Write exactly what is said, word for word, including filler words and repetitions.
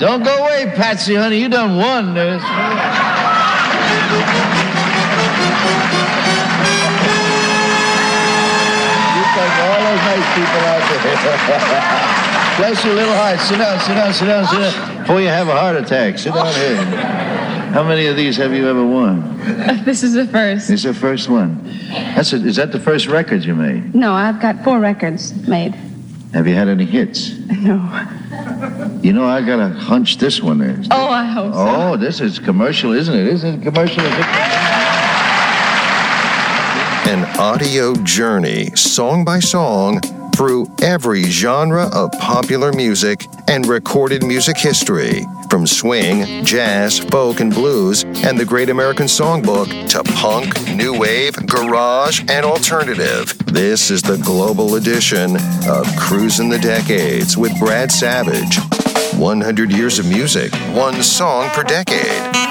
Don't go away, Patsy, honey. You done won this. You take all those nice people out there. Bless your little heart. Sit down, sit down, sit down, sit down. Before you have a heart attack, sit down here. How many of these have you ever won? This is the first. This is the first one. That's a, is that the first record you made? No, I've got four records made. Have you had any hits? No. You know, I got a hunch this one is. Oh, I hope so. Oh, this is commercial, isn't it? Isn't it commercial? An audio journey, song by song, through every genre of popular music and recorded music history, from swing, jazz, folk, and blues, and the Great American Songbook to punk, new wave, garage, and alternative. This is the global edition of Cruising the Decades with Brad Savage. one hundred years of music, one song per decade.